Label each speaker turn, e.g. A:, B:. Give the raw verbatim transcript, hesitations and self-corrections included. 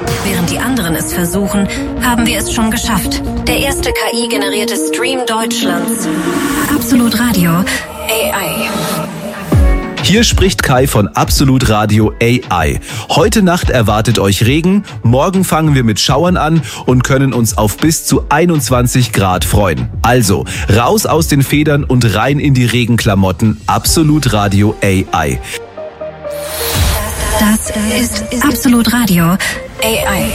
A: Während die anderen es versuchen, haben wir es schon geschafft. Der erste K I-generierte Stream Deutschlands. Absolut Radio A I.
B: Hier spricht Kai von Absolut Radio A I. Heute Nacht erwartet euch Regen, morgen fangen wir mit Schauern an und können uns auf bis zu einundzwanzig Grad freuen. Also, raus aus den Federn und rein in die Regenklamotten. Absolut Radio A I.
A: Das ist Absolut Radio A I.